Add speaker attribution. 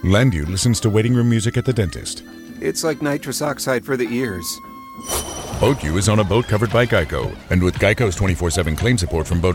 Speaker 1: Landu listens to waiting room music at the dentist.
Speaker 2: It's like nitrous oxide for the ears.
Speaker 1: Boat U is on a boat covered by Geico. And with Geico's 24/7 claim support from Boat